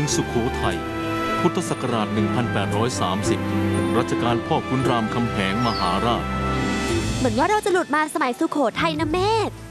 สุโขทัยพุทธศักราช 1830 รัชกาลพ่อขุนรามคำแหงมหาราชเหมือนว่าเราจะหลุดมาสมัยสุโขทัยนะเมธ